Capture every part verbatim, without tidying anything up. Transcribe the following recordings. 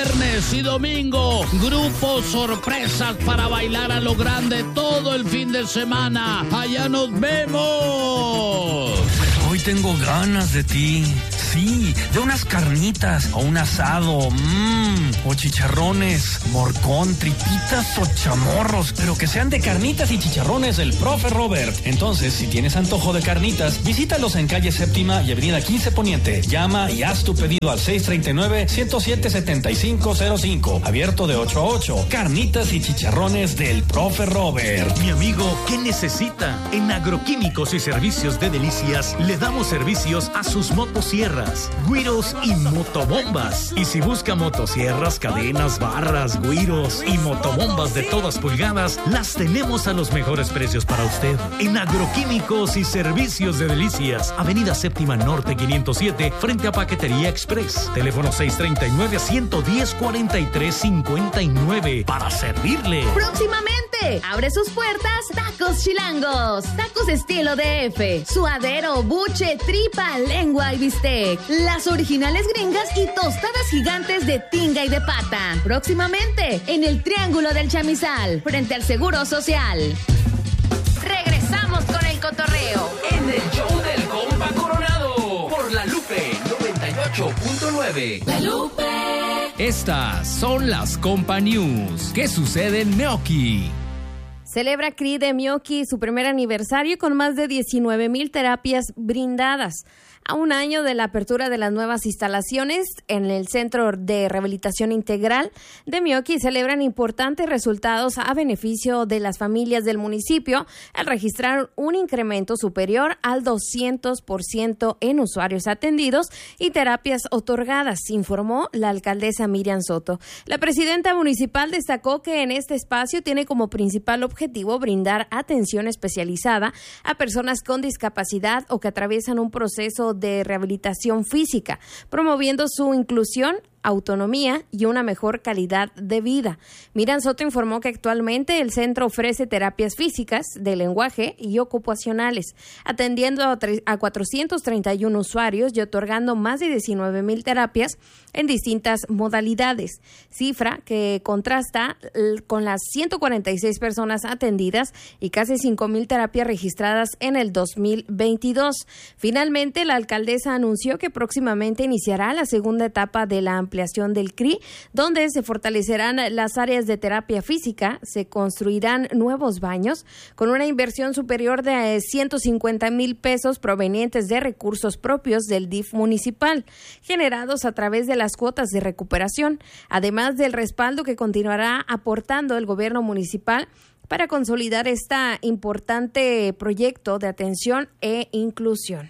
viernes y domingo. Grupos sorpresas para bailar a lo grande todo el fin de semana. Allá nos vemos. Hoy tengo ganas de ti. Sí, de unas carnitas o un asado, mmm, o chicharrones, morcón, tripitas o chamorros, pero que sean de carnitas y chicharrones del profe Robert. Entonces, si tienes antojo de carnitas, visítalos en calle Séptima y avenida quince Poniente. Llama y haz tu pedido al seis tres nueve, uno cero siete, siete cinco cero cinco. Abierto de ocho a ocho. Carnitas y chicharrones del profe Robert. Mi amigo, ¿qué necesita? En Agroquímicos y Servicios de Delicias le damos servicios a sus motosierras, güiros y motobombas. Y si busca motosierras, cadenas, barras, güiros y motobombas de todas pulgadas, las tenemos a los mejores precios para usted. En Agroquímicos y Servicios de Delicias, avenida Séptima Norte quinientos siete, frente a Paquetería Express. Teléfono seis tres nueve, uno uno cero, cuatro tres cinco nueve para servirle. Próximamente, abre sus puertas Tacos Chilangos. Tacos estilo D F, suadero, buche, tripa, lengua y bistec. Las originales gringas y tostadas gigantes de tinga y de pata. Próximamente, en el Triángulo del Chamizal, frente al Seguro Social. Regresamos con el cotorreo. En el show del compa Coronado. Por La Lupe noventa y ocho punto nueve. La Lupe. Estas son las Compa News. ¿Qué sucede en Meoqui? Celebra C R I de Meoqui su primer aniversario con más de diecinueve mil terapias brindadas. A un año de la apertura de las nuevas instalaciones en el Centro de Rehabilitación Integral de Meoqui, celebran importantes resultados a beneficio de las familias del municipio al registrar un incremento superior al doscientos por ciento en usuarios atendidos y terapias otorgadas, informó la alcaldesa Miriam Soto. La presidenta municipal destacó que en este espacio tiene como principal objetivo brindar atención especializada a personas con discapacidad o que atraviesan un proceso de rehabilitación física, promoviendo su inclusión, autonomía y una mejor calidad de vida. Miriam Soto informó que actualmente el centro ofrece terapias físicas, de lenguaje y ocupacionales, atendiendo a, a cuatrocientos treinta y uno usuarios y otorgando más de diecinueve mil terapias en distintas modalidades, cifra que contrasta con las ciento cuarenta y seis personas atendidas y casi cinco mil terapias registradas en el dos mil veintidós. Finalmente, la alcaldesa anunció que próximamente iniciará la segunda etapa de la ampliación del C R I, donde se fortalecerán las áreas de terapia física, se construirán nuevos baños con una inversión superior de ciento cincuenta mil pesos provenientes de recursos propios del D I F municipal, generados a través de las cuotas de recuperación, además del respaldo que continuará aportando el gobierno municipal para consolidar este importante proyecto de atención e inclusión.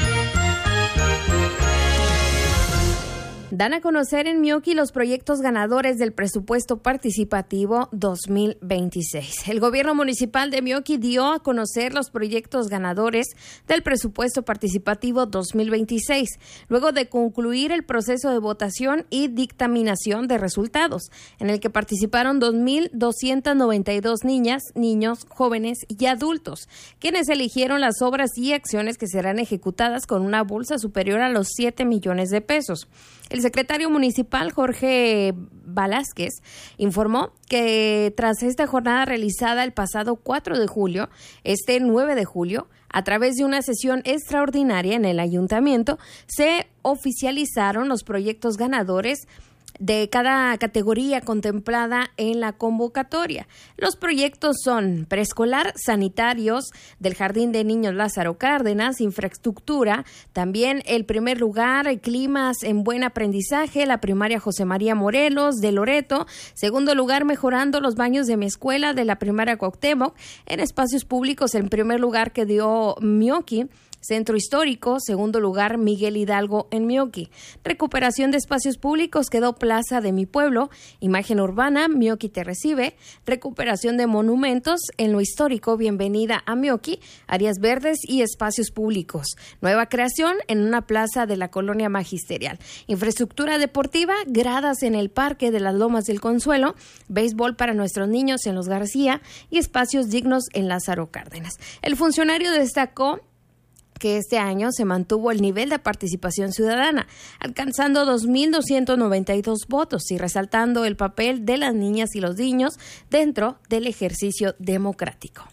Dan a conocer en Meoqui los proyectos ganadores del presupuesto participativo dos mil veintiséis. El gobierno municipal de Meoqui dio a conocer los proyectos ganadores del presupuesto participativo dos mil veintiséis, luego de concluir el proceso de votación y dictaminación de resultados, en el que participaron dos mil doscientas noventa y dos niñas, niños, jóvenes y adultos, quienes eligieron las obras y acciones que serán ejecutadas con una bolsa superior a los siete millones de pesos. El secretario municipal, Jorge Velázquez, informó que tras esta jornada realizada el pasado cuatro de julio, este nueve de julio, a través de una sesión extraordinaria en el ayuntamiento, se oficializaron los proyectos ganadores de cada categoría contemplada en la convocatoria. Los proyectos son preescolar, sanitarios, del Jardín de Niños Lázaro Cárdenas, infraestructura, también el primer lugar, climas en buen aprendizaje, la primaria José María Morelos de Loreto, segundo lugar, mejorando los baños de mi escuela de la primaria Cuauhtémoc, en espacios públicos, en primer lugar que dio Meoqui, Centro Histórico, segundo lugar, Miguel Hidalgo en Meoqui. Recuperación de espacios públicos quedó Plaza de mi Pueblo, Imagen Urbana, Meoqui te recibe. Recuperación de monumentos en lo histórico, Bienvenida a Meoqui, áreas verdes y espacios públicos. Nueva creación en una plaza de la colonia magisterial. Infraestructura deportiva, gradas en el Parque de las Lomas del Consuelo, béisbol para nuestros niños en Los García y espacios dignos en Lázaro Cárdenas. El funcionario destacó que este año se mantuvo el nivel de participación ciudadana, alcanzando dos mil doscientos noventa y dos votos y resaltando el papel de las niñas y los niños dentro del ejercicio democrático.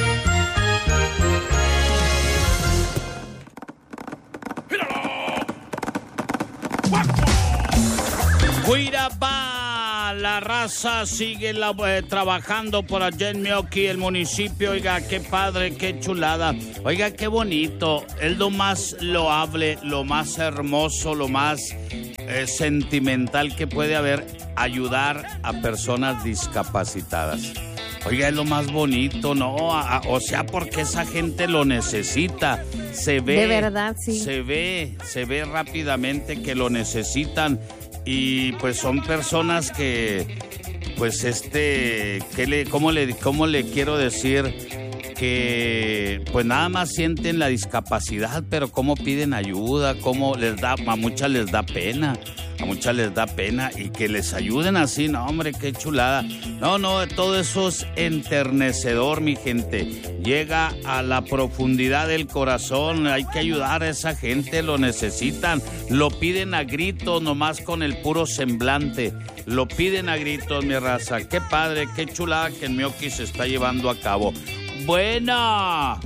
Cuirapá, la raza sigue la, eh, trabajando por allá en Mioqui, el municipio. Oiga, qué padre, qué chulada. Oiga, qué bonito. Es lo más loable, lo más hermoso, lo más eh, sentimental que puede haber, ayudar a personas discapacitadas. Oiga, es lo más bonito, ¿no? A, a, o sea, porque esa gente lo necesita. Se ve. De verdad, sí. Se ve, se ve rápidamente que lo necesitan. Y pues son personas que, pues este, ¿qué le, cómo le, cómo le quiero decir? Que pues nada más sienten la discapacidad, pero cómo piden ayuda, cómo les da, a muchas les da pena, a muchas les da pena y que les ayuden así, no hombre, qué chulada. No, no, todo eso es enternecedor, mi gente. Llega a la profundidad del corazón, hay que ayudar a esa gente, lo necesitan, lo piden a gritos, nomás con el puro semblante. Lo piden a gritos, mi raza. Qué padre, qué chulada que en Mioqui se está llevando a cabo. Buena.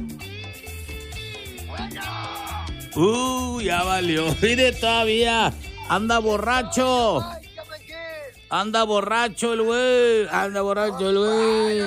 Uh, ya valió. Mire, todavía anda borracho. Anda borracho el güey. Anda borracho el güey.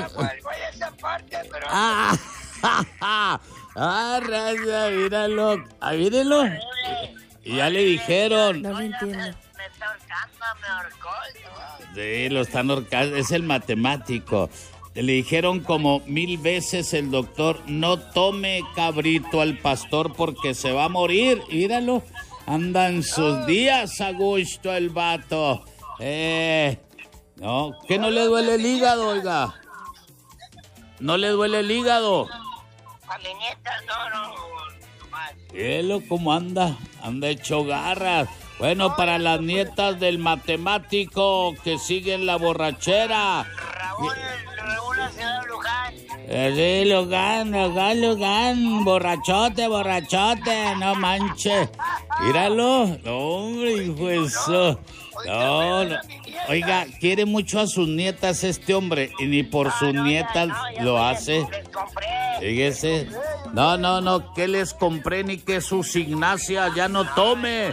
Ah, ah, raza, míralo. Ah, mírenlo. Y ya le dijeron. No lo entiendo. Me está ahorcando, me ahorcó. Sí, lo están ahorcando. Es el matemático. Le dijeron como mil veces el doctor, no tome cabrito al pastor porque se va a morir. Míralo, anda en sus días a gusto el vato. Eh, no, que no le duele el hígado, oiga. No le duele el hígado. A mi nieta, no, no. Míralo cómo anda, anda hecho garras. Bueno, para las nietas del matemático que siguen la borrachera. Raúl, Raúl, la ciudad de Luján. Eh, sí, Luján, Luján, Luján, borrachote, borrachote, no manche. Míralo, no, hombre, hijo de eso. No, no. Oiga, quiere mucho a sus nietas este hombre y ni por sus nietas lo hace. Fíjese. No, no, no, que les compré ni que sus Ignacia ya no tome.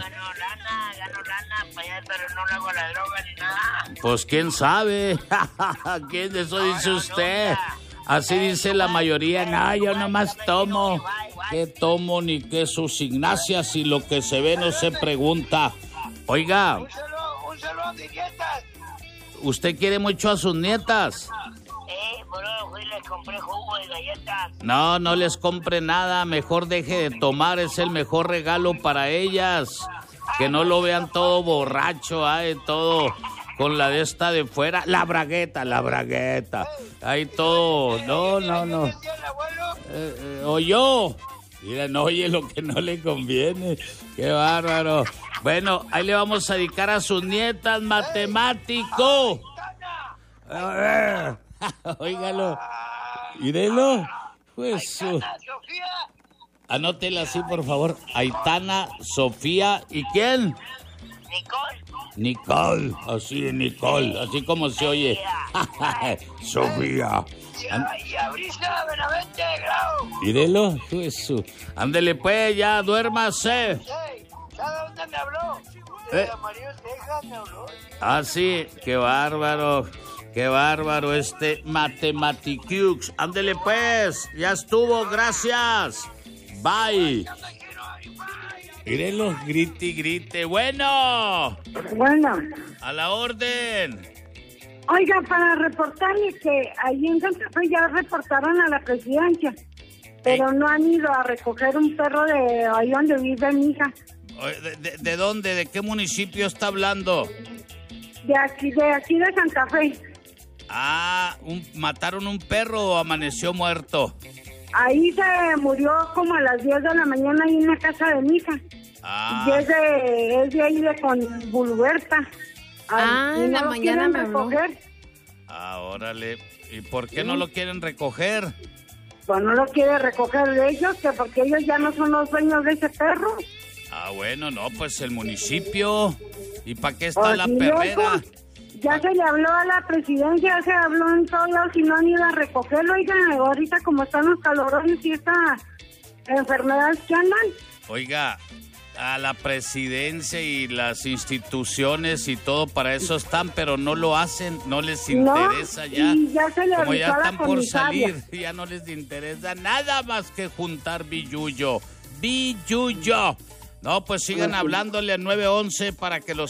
Pero no le hago la droga ni nada. Pues quién sabe. ¿Quién de eso dice usted? Así dice la mayoría. No, yo nomás tomo. ¿Qué tomo ni qué sus Ignacias? Y lo que se ve no se pregunta. Oiga. Un saludo, un saludo a mis nietas. ¿Usted quiere mucho a sus nietas? Eh, por eso fui y les compré jugo y galletas. No, no les compre nada. Mejor deje de tomar. Es el mejor regalo para ellas. Que no lo vean todo borracho, ay, todo con la de esta de fuera. La bragueta, la bragueta. Ahí todo. No, no, no. Eh, eh, o yo. Mira, no oye lo que no le conviene. Qué bárbaro. Bueno, ahí le vamos a dedicar a sus nietas, matemático. Óigalo. Mírelo. Pues. Uh. Anótela así, por favor. Aitana, Sofía, ¿y quién? Nicole. Nicole, así, Nicole, así como se oye. Sofía. Y a Brisa Benavente, Grau. Mírelo, Jesús. Ándele pues, ya, duérmase. Sí, ¿sabe dónde me habló? ¿Eh? De Amarillo, Texas me habló. Ah, sí, qué bárbaro. Qué bárbaro este Matematics. Ándele pues, ya estuvo, gracias. Bye. Mírenlo, grite y grite. Bueno. Bueno. A la orden. Oiga, para reportarle que allí en Santa Fe ya reportaron a la presidencia, pero ¿Eh? no han ido a recoger un perro de ahí donde vive mi hija. ¿De, de, de dónde? ¿De qué municipio está hablando? De aquí, de aquí de Santa Fe. Ah, un, ¿mataron un perro o amaneció muerto? Ahí se murió como a las diez de la mañana ahí en la casa de mi hija. Ah. Y es de, es de ahí de con Buluberta. Ah, en la mañana me habló. Ah, órale. ¿Y por qué sí. no lo quieren recoger? pues no lo quiere recoger de ellos, que porque ellos ya no son los dueños de ese perro. Ah, bueno, no, pues el municipio. ¿Y para qué está Pues la sí, perrera? loco. Ya se le habló a la presidencia, ya se habló en todos lados y no han ido a recogerlo. Oigan, ahorita como están los calorones y esta enfermedades que andan. Oiga, a la presidencia y las instituciones y todo para eso están, pero no lo hacen, no les interesa no, ya. Y ya se le Como ya avisó a la están por comisaria. salir, ya no les interesa nada más que juntar billuyo. Billuyo. No, pues sigan hablándole al nueve once para que los